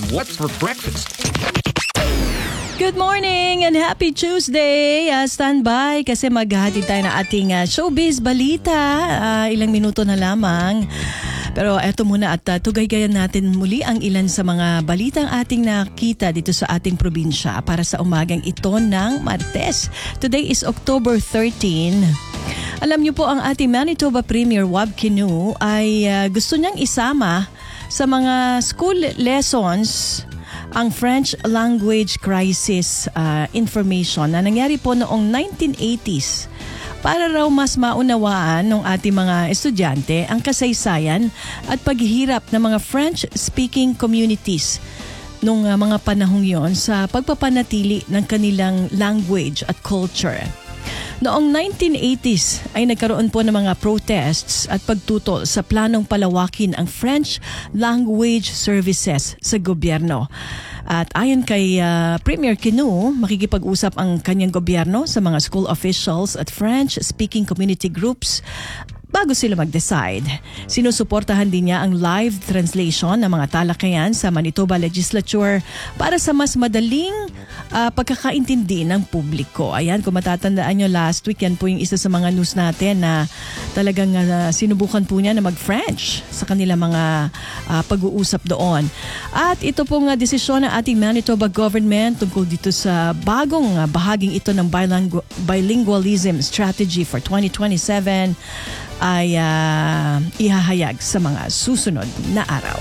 What's for breakfast? Good morning and happy Tuesday. Stand by kasi maghahatid tayo ng ating showbiz balita. Ilang minuto na lamang. Pero eto muna at tugay-gayan natin muli ang ilan sa mga balitang ating nakita dito sa ating probinsya para sa umagang ito ng Martes. Today is October 13. Alam niyo po ang ating Manitoba Premier Wab Kinew ay gusto niyang isama sa mga school lessons ang French language crisis information na nangyari po noong 1980s para raw mas maunawaan ng ating mga estudyante ang kasaysayan at paghihirap ng mga French-speaking communities nung mga panahong yon sa pagpapanatili ng kanilang language at culture. Noong 1980s ay nagkaroon po ng mga protests at pagtutol sa planong palawakin ang French language services sa gobyerno. At ayon kay Premier Kinew, makikipag-usap ang kanyang gobyerno sa mga school officials at French-speaking community groups bago sila mag-decide. Sinusuportahan din niya ang live translation ng mga talakayan sa Manitoba Legislature para sa mas madaling pagkakaintindi ng publiko. Ayan, kung matatandaan nyo, last week yan po yung isa sa mga news natin na talagang sinubukan po niya na mag-French sa kanilang mga pag-uusap doon. At ito pong desisyon ng ating Manitoba government tungkol dito sa bagong bahaging ito ng bilingualism strategy for 2027 ay ihahayag sa mga susunod na araw.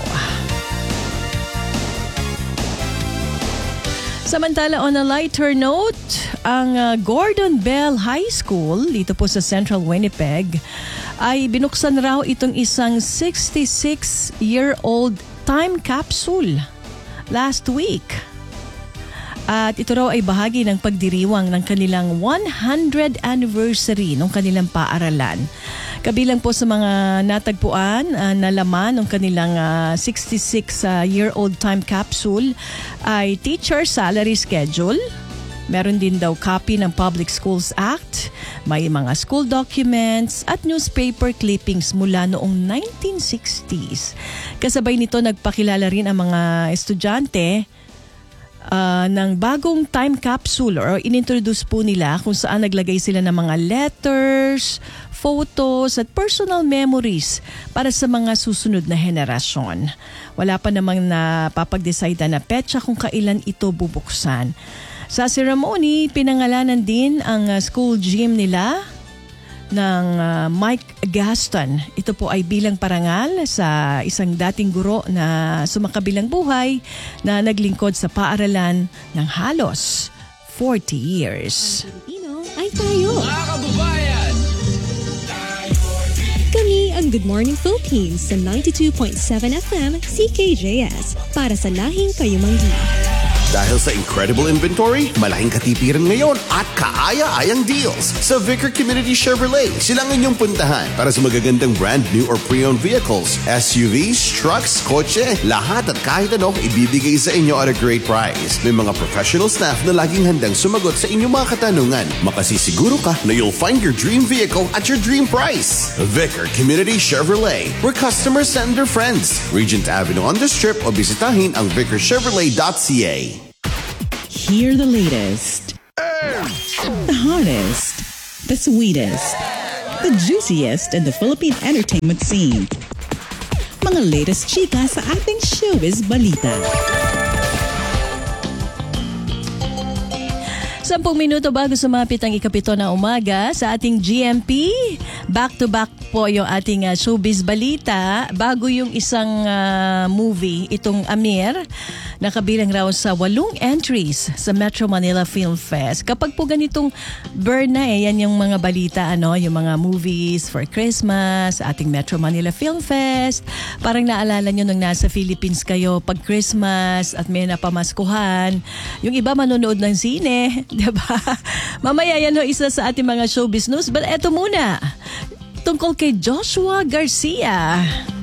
Samantala, on a lighter note, ang Gordon Bell High School dito po sa Central Winnipeg ay binuksan raw itong isang 66-year-old time capsule last week. At ito raw ay bahagi ng pagdiriwang ng kanilang 100th anniversary ng kanilang paaralan. Kabilang po sa mga natagpuan na laman ng kanilang 66-year-old time capsule ay teacher salary schedule. Meron din daw copy ng Public Schools Act, may mga school documents at newspaper clippings mula noong 1960s. Kasabay nito nagpakilala rin ang mga estudyante ng bagong time capsule or inintroduce po nila kung saan naglagay sila ng mga letters, photos at personal memories para sa mga susunod na henerasyon. Wala pa namang napapag-decide na petsa kung kailan ito bubuksan. Sa ceremony, pinangalanan din ang school gym nila ng Mike Gaston. Ito po ay bilang parangal sa isang dating guro na sumakabilang buhay na naglingkod sa paaralan ng halos 40 years. Ang Pilipino ay tayo. Mga kababayan! Kami ang Good Morning Philippines sa 92.7 FM CKJS para sa lahing kayumanggi. Dahil sa incredible inventory, malaking katipiran ngayon at kaaya-ayang deals sa Vicar Community Chevrolet. Sila ang inyong puntahan para sa magagandang brand new or pre-owned vehicles, SUVs, trucks, kotse, lahat at kahit ano ibibigay sa inyo at a great price. May mga professional staff na laging handang sumagot sa inyong mga katanungan. Makasisiguro ka na you'll find your dream vehicle at your dream price. Vicar Community Chevrolet, where customers send their friends. Regent Avenue on the Strip o bisitahin ang vicarchevrolet.ca. Hear the latest, the hottest, the sweetest, the juiciest in the Philippine entertainment scene. Mga latest chika sa ating showbiz balita. 10 minuto bago sumapit ang ikapito na umaga sa ating GMP. Back-to-back po yung ating showbiz balita. Bago yung isang movie, itong Amir, nakabilang raw sa 8 entries sa Metro Manila Film Fest. Kapag po ganitong burn na yan yung mga balita, yung mga movies for Christmas, ating Metro Manila Film Fest. Parang naalala nyo nung nasa Philippines kayo pag Christmas at may napamaskuhan. Yung iba manonood ng sine, diba? Mamaya yan isa sa ating mga showbiz news. But eto muna, tungkol kay Joshua Garcia.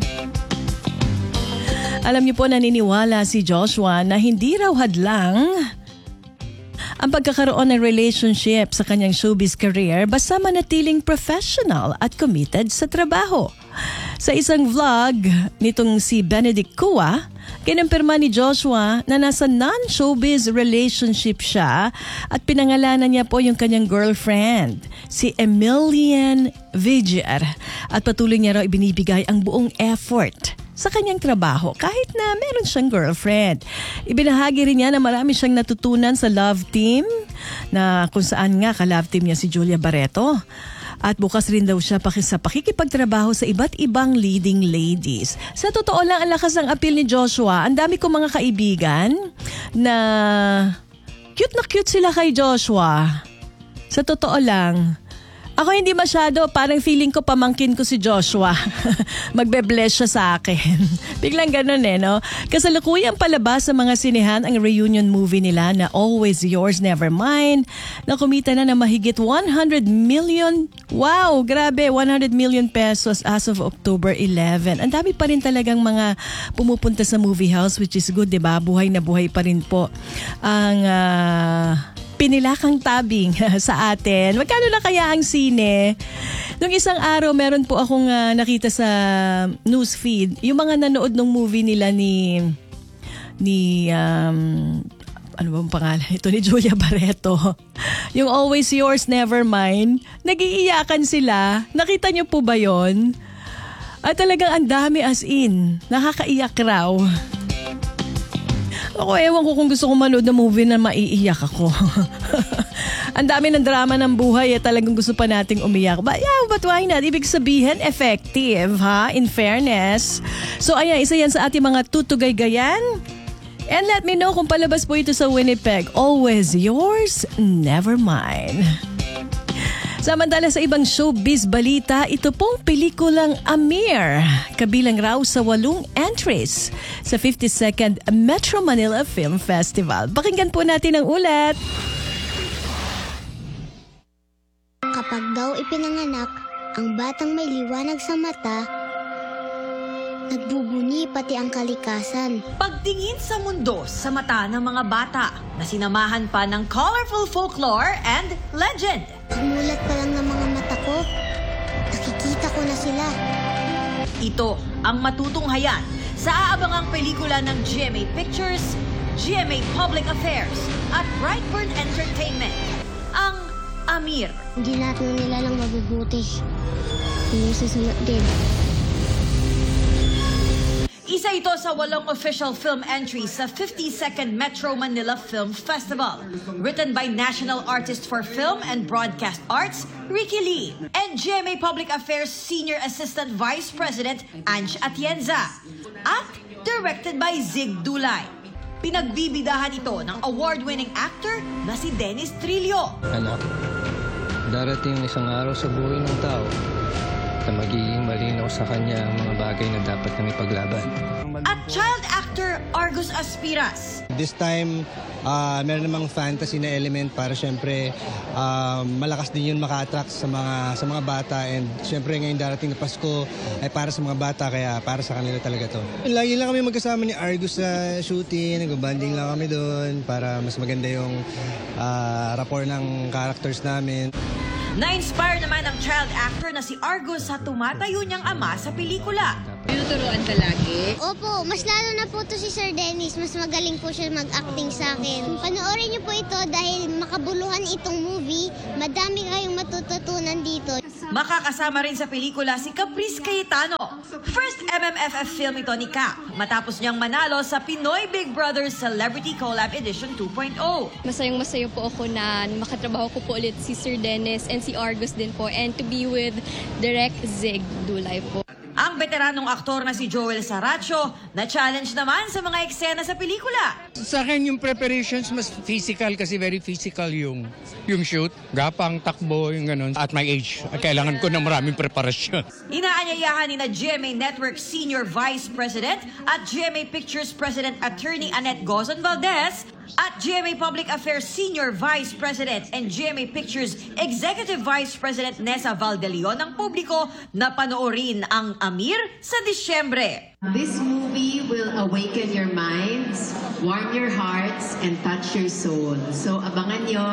Alam niyo po, naniniwala si Joshua na hindi raw hadlang ang pagkakaroon ng relationship sa kanyang showbiz career basta manatiling professional at committed sa trabaho. Sa isang vlog nitong si Benedict Cua, kinumpirma ni Joshua na nasa non-showbiz relationship siya at pinangalanan niya po yung kanyang girlfriend, si Emilian Vigier. At patuloy niya raw ibinibigay ang buong effort sa kanyang trabaho kahit na meron siyang girlfriend. Ibinahagi rin niya na marami siyang natutunan sa love team na kung saan nga ka-love team niya si Julia Barreto. At bukas rin daw siya sa pakikipagtrabaho sa iba't ibang leading ladies. Sa totoo lang, ang lakas ng appeal ni Joshua. Ang dami kong mga kaibigan na cute sila kay Joshua. Sa totoo lang, ako hindi masyado, parang feeling ko pamangkin ko si Joshua. Magbe-bless siya sa akin. Biglang ganun no? Kasalukuyang palabas sa mga sinehan ang reunion movie nila na Always Yours, Never Mine, na kumita na mahigit 100 million. Wow, grabe, 100 million pesos as of October 11. Ang dami pa rin talagang mga pumupunta sa movie house, which is good, diba? Buhay na buhay pa rin po ang pinilakang tabing sa atin. Magkano na kaya ang sine? Nung isang araw, meron po akong nakita sa newsfeed, yung mga nanood ng movie nila ni ano bang pangalan ito, ni Julia Barreto. Yung Always Yours, Never Mine. Nag-iiyakan sila. Nakita niyo po ba yon? At talagang ang dami, as in. Nakakaiyak raw. Ako, ewan ko kung gusto ko manood ng movie na maiiyak ako. Ang dami ng drama ng buhay talagang gusto pa nating umiyak. But why not? Ibig sabihin, effective, ha? In fairness. So ayan, isa yan sa ating mga tutugay-gayan. And let me know kung palabas po ito sa Winnipeg. Always Yours, Never Mine. Samantala sa ibang showbiz balita, ito pong pelikulang Amir, kabilang raw sa 8 entries sa 52nd Metro Manila Film Festival. Pakinggan po natin ang ulat. Kapag daw ipinanganak, ang batang may liwanag sa mata, nagbubuni pati ang kalikasan. Pagtingin sa mundo sa mata ng mga bata na sinamahan pa ng colorful folklore and legend. Pagmulat pa lang ng mga mata ko, nakikita ko na sila. Ito ang matutunghayan sa aabangang pelikula ng GMA Pictures, GMA Public Affairs at Brightburn Entertainment, ang Amir. Hindi lahat ng nila lang mabubuti. May susunod din. Isa ito sa 8 official film entries sa 52nd Metro Manila Film Festival. Written by National Artist for Film and Broadcast Arts, Ricky Lee, and GMA Public Affairs Senior Assistant Vice President, Ange Atienza. At directed by Zig Dulay. Pinagbibidahan ito ng award-winning actor na si Dennis Trillo. Anak, darating isang araw sa buhay ng tao na magiging malinaw sa kanya ang mga bagay na dapat kami paglaban. At child actor Argus Aspiras. This time, meron namang fantasy na element para syempre malakas din yun maka-attract sa mga bata, and syempre ngayong darating na Pasko ay para sa mga bata, kaya para sa kanila talaga to. Lagi lang kami magkasama ni Argus sa shooting, nag-banding lang kami doon para mas maganda yung rapport ng characters namin. Na-inspire naman ang child actor na si Argus sa tumatayo niyang ama sa pelikula. Tinuturuan ka lagi? Opo, mas lalo na po to si Sir Dennis. Mas magaling po siya mag-acting sa akin. Panoorin niyo po ito dahil makabuluhan itong movie. Madami kayong matututunan dito. Makakasama rin sa pelikula si Caprice Cayetano. First MMFF film ito ni Cap, matapos niyang manalo sa Pinoy Big Brother Celebrity Collab Edition 2.0. Masayang-masaya po ako na makatrabaho ko po ulit si Sir Dennis and si Argus din po, and to be with Direk Zig Dulay po. Ang veteranong aktor na si Joel Saracho na-challenge naman sa mga eksena sa pelikula. Sa akin yung preparations mas physical kasi very physical yung shoot. Gapang, takbo, yung ganun. At my age, kailangan ko ng maraming preparasyon. Inaanyayahan ni na GMA Network Senior Vice President at GMA Pictures President Attorney Annette Gozon Valdez at GMA Public Affairs Senior Vice President and GMA Pictures Executive Vice President Nessa Valdeleon ng publiko na panoorin ang Amir sa Disyembre. This movie will awaken your minds, warm your hearts, and touch your soul. So abangan nyo,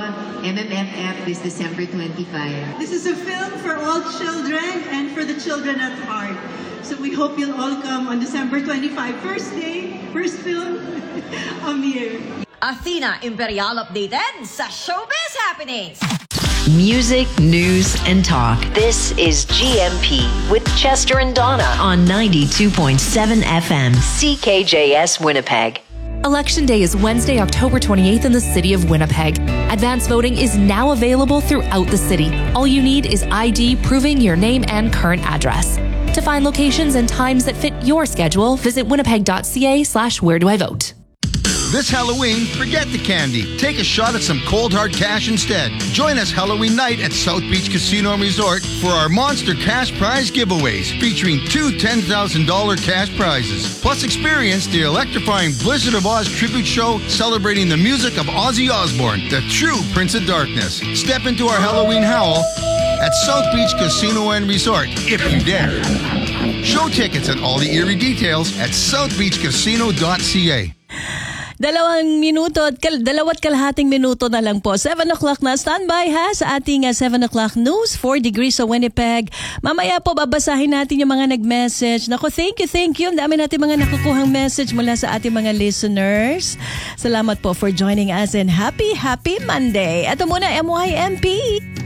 MMFF this December 25. This is a film for all children and for the children at heart. So we hope you'll all come on December 25, first day, first film, Amir. Athena Imperial updated sa Showbiz Happenings. Music, news, and talk. This is GMP with Chester and Donna on 92.7 FM CKJS Winnipeg. Election Day is Wednesday, October 28th in the city of Winnipeg. Advance voting is now available throughout the city. All you need is ID proving your name and current address. To find locations and times that fit your schedule, visit winnipeg.ca/where-do-I-vote. This Halloween, forget the candy. Take a shot at some cold hard cash instead. Join us Halloween night at South Beach Casino and Resort for our monster cash prize giveaways featuring 2 $10,000 cash prizes. Plus experience the electrifying Blizzard of Oz tribute show celebrating the music of Ozzy Osbourne, the true Prince of Darkness. Step into our Halloween howl at South Beach Casino and Resort, if you dare. Show tickets and all the eerie details at southbeachcasino.ca. 2 minuto at 2.5 minuto na lang po. 7 o'clock na. Standby ha sa ating 7 o'clock news. 4 degrees sa Winnipeg. Mamaya po babasahin natin yung mga nag-message. Naku, thank you. Ang dami natin mga nakukuhang message mula sa ating mga listeners. Salamat po for joining us and happy Monday. Ito muna, MYMP.